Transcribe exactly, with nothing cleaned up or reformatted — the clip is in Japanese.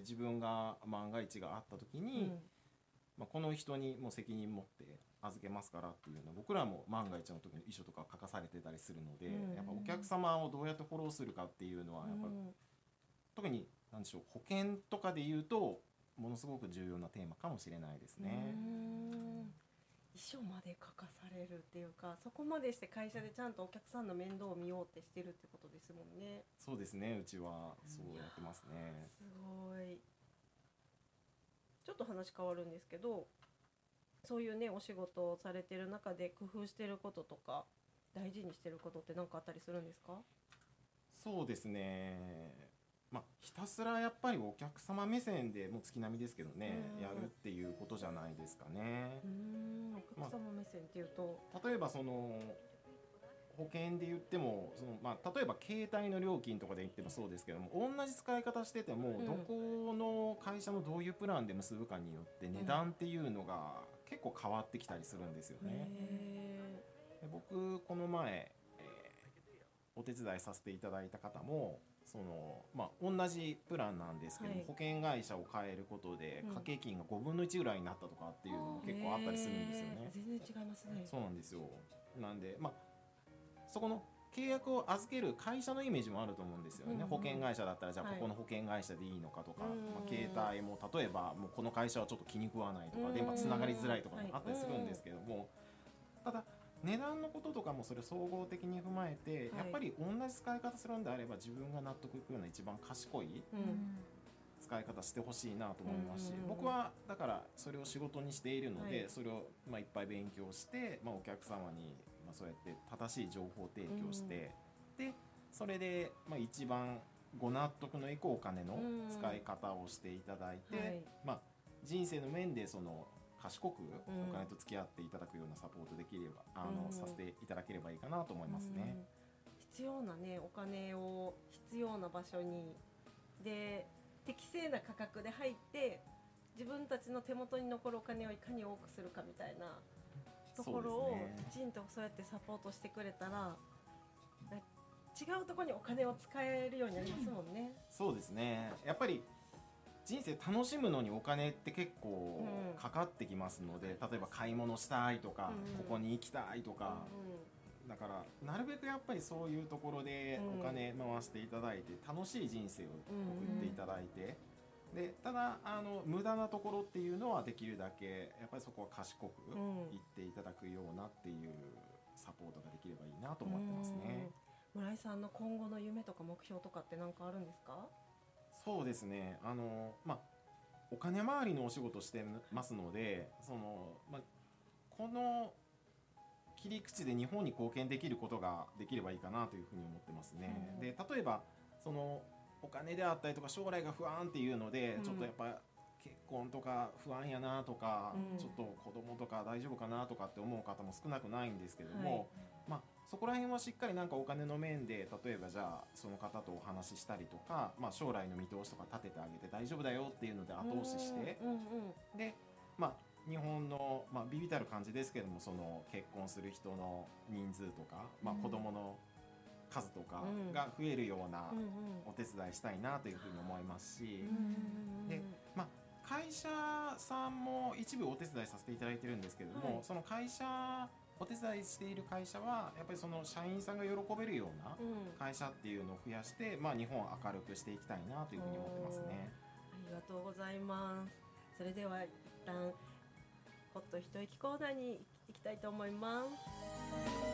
自分が万が一があった時に、 うんまあ、この人にもう責任持って預けますからっていうのは僕らも万が一の時の遺書とか書かされてたりするので、 うんやっぱお客様をどうやってフォローするかっていうのはやっぱ、 うん特に何でしょう、保険とかで言うとものすごく重要なテーマかもしれないですうね。 ん遺書まで書かされるっていうか、そこまでして会社でちゃんとお客さんの面倒を見ようってしてるってことですもんね。 そうですね、うちはそうやってますね。 すごい。ちょっと話変わるんですけど、そういうねお仕事をされてる中で工夫してることとか大事にしてることって何かあったりするんですか？ そうですね、まあ、ひたすらやっぱりお客様目線でもう月並みですけどね、 うんやるっていうことじゃないですかねうー。んお客様目線っていうと、 例えばその保険で言ってもその、まあ、例えば携帯の料金とかで言ってもそうですけども、同じ使い方してても、 うんどこの会社のどういうプランで結ぶかによって値段っていうのが結構変わってきたりするんですよね。 へで僕この前、えーお手伝いさせていただいた方もその、まあ、同じプランなんですけども、 はい保険会社を変えることでうん掛け金がごぶんのいちぐらいになったとかっていうのもー結構あったりするんですよね。 へー全然違いますね。 そうなんですよ。なんで、まあ、そこの契約を預ける会社のイメージもあると思うんですよね。 うんうん保険会社だったらじゃあはいここの保険会社でいいのかとか、 うんまあ、携帯も例えばもうこの会社はちょっと気に食わないとか、 うん電波つながりづらいとかもはいあったりするんですけども、ただ値段のこととかもそれ総合的に踏まえて、 はいやっぱり同じ使い方するんであれば自分が納得いくような一番賢いうん使い方してほしいなと思いますし、 うんうんうん僕はだからそれを仕事にしているので、 はいそれをまあいっぱい勉強して、まあ、お客様にまあそうやって正しい情報提供して、でそれでまあ一番ご納得のいくお金の使い方をしていただいて、 はいまあ、人生の面でその賢くうんお金と付き合っていただくようなサポートできれば、あのうんさせていただければいいかなと思いますね。 うん必要なねお金を必要な場所にで適正な価格で入って自分たちの手元に残るお金をいかに多くするかみたいなところをそうですねきちんとそうやってサポートしてくれたら、な違うところにお金を使えるようになりますもんね。 そうですね、やっぱり人生楽しむのにお金って結構うんかかってきますので、例えば買い物したいとか、 うんここに行きたいとか、 うだからなるべくやっぱりそういうところでお金回していただいて楽しい人生を送っていただいて、でただあの無駄なところっていうのはできるだけやっぱりそこは賢くうん言っていただくようなっていうサポートができればいいなと思ってますね。 うん村井さんの今後の夢とか目標とかって何かあるんですか？ そうですね、あのまあお金回りのお仕事してますので、その、まあ、この切り口で日本に貢献できることができればいいかなというふうに思ってますね。 うんで例えばそのお金であったりとか将来が不安っていうので、 うんちょっとやっぱ結婚とか不安やなとか、 うんちょっと子供とか大丈夫かなとかって思う方も少なくないんですけども、 はいまあ、そこら辺はしっかりなんかお金の面で例えばじゃあその方とお話ししたりとか、まあ、将来の見通しとか立ててあげて大丈夫だよっていうので後押しして、 うんうんで、まあ、日本の、まあ、微々たる感じですけども、その結婚する人の人数とか、まあ、子供の数とかが増えるようなうんうんお手伝いしたいなというふうに思いますし、 うんでまあ、会社さんも一部お手伝いさせていただいてるんですけども、 はいその会社お手伝いしている会社はやっぱりその社員さんが喜べるようなうん会社っていうのを増やして、まあ、日本を明るくしていきたいなというふうに思ってますね。 ありがとうございます。それでは一旦ほっと一息コーナーに行きたいと思います。